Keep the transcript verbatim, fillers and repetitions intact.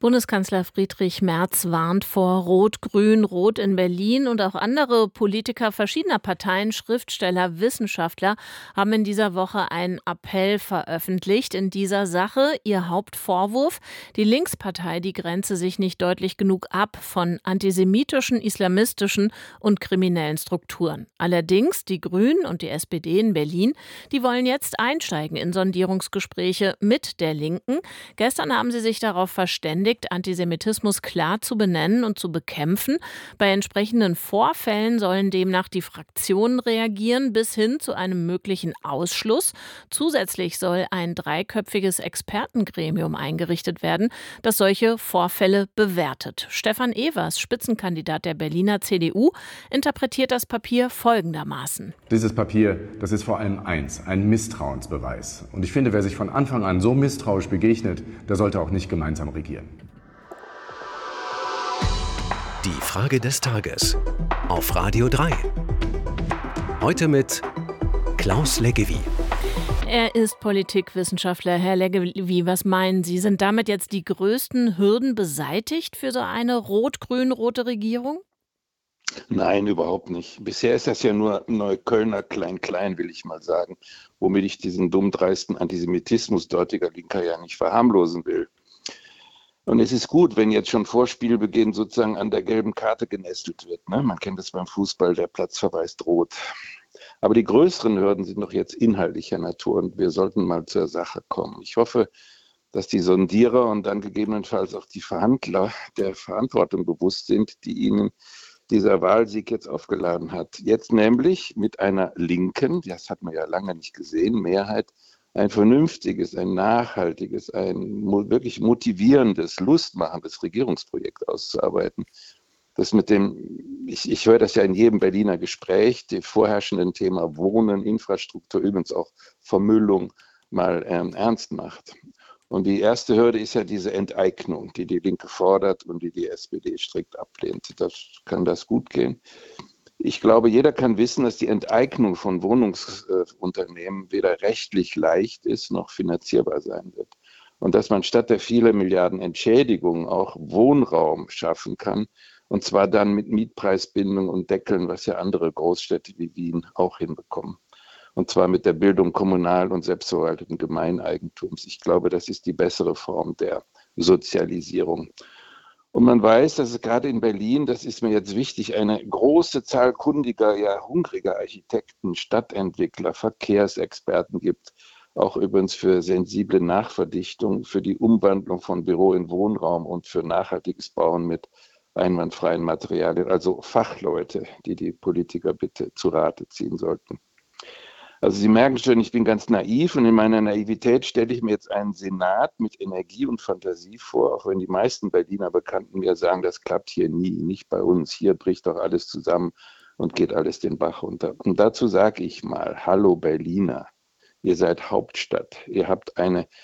Bundeskanzler Friedrich Merz warnt vor Rot-Grün-Rot in Berlin und auch andere Politiker verschiedener Parteien, Schriftsteller, Wissenschaftler haben in dieser Woche einen Appell veröffentlicht in dieser Sache. Ihr Hauptvorwurf: Die Linkspartei, die grenze sich nicht deutlich genug ab von antisemitischen, islamistischen und kriminellen Strukturen. Allerdings die Grünen und die S P D in Berlin, die wollen jetzt einsteigen in Sondierungsgespräche mit der Linken. Gestern haben sie sich darauf verständigt, Antisemitismus klar zu benennen und zu bekämpfen. Bei entsprechenden Vorfällen sollen demnach die Fraktionen reagieren, bis hin zu einem möglichen Ausschluss. Zusätzlich soll ein dreiköpfiges Expertengremium eingerichtet werden, das solche Vorfälle bewertet. Stefan Evers, Spitzenkandidat der Berliner C D U, interpretiert das Papier folgendermaßen. Dieses Papier, das ist vor allem eins, ein Misstrauensbeweis. Und ich finde, wer sich von Anfang an so misstrauisch begegnet, der sollte auch nicht gemeinsam regieren. Die Frage des Tages auf Radio drei. Heute mit Klaus Leggevi. Er ist Politikwissenschaftler. Herr Leggevi, was meinen Sie? Sind damit jetzt die größten Hürden beseitigt für so eine rot-grün-rote Regierung? Nein, überhaupt nicht. Bisher ist das ja nur Neuköllner Klein-Klein, will ich mal sagen, womit ich diesen dummdreisten Antisemitismus dortiger Linker ja nicht verharmlosen will. Und es ist gut, wenn jetzt schon vor Spielbeginn sozusagen an der gelben Karte genestelt wird. Ne? Man kennt das beim Fußball, der Platzverweis droht. Aber die größeren Hürden sind doch jetzt inhaltlicher Natur und wir sollten mal zur Sache kommen. Ich hoffe, dass die Sondierer und dann gegebenenfalls auch die Verhandler der Verantwortung bewusst sind, die ihnen dieser Wahlsieg jetzt aufgeladen hat. Jetzt nämlich mit einer linken, das hat man ja lange nicht gesehen, Mehrheit, ein vernünftiges, ein nachhaltiges, ein wirklich motivierendes, lustmachendes Regierungsprojekt auszuarbeiten. Das mit dem, ich, ich höre das ja in jedem Berliner Gespräch, die vorherrschenden Thema Wohnen, Infrastruktur, übrigens auch Vermüllung mal ähm, ernst macht. Und die erste Hürde ist ja diese Enteignung, die die Linke fordert und die die S P D strikt ablehnt. Das kann das gut gehen. Ich glaube, jeder kann wissen, dass die Enteignung von Wohnungsunternehmen weder rechtlich leicht ist noch finanzierbar sein wird. Und dass man statt der vielen Milliarden Entschädigungen auch Wohnraum schaffen kann, und zwar dann mit Mietpreisbindung und Deckeln, was ja andere Großstädte wie Wien auch hinbekommen. Und zwar mit der Bildung kommunal- und selbstverwalteten Gemeineigentums. Ich glaube, das ist die bessere Form der Sozialisierung. Und man weiß, dass es gerade in Berlin, das ist mir jetzt wichtig, eine große Zahl kundiger, ja hungriger Architekten, Stadtentwickler, Verkehrsexperten gibt. Auch übrigens für sensible Nachverdichtung, für die Umwandlung von Büro in Wohnraum und für nachhaltiges Bauen mit einwandfreien Materialien. Also Fachleute, die die Politiker bitte zu Rate ziehen sollten. Also Sie merken schon, ich bin ganz naiv und in meiner Naivität stelle ich mir jetzt einen Senat mit Energie und Fantasie vor, auch wenn die meisten Berliner Bekannten mir sagen, das klappt hier nie, nicht bei uns. Hier bricht doch alles zusammen und geht alles den Bach runter. Und dazu sage ich mal, hallo Berliner, ihr seid Hauptstadt, ihr habt eine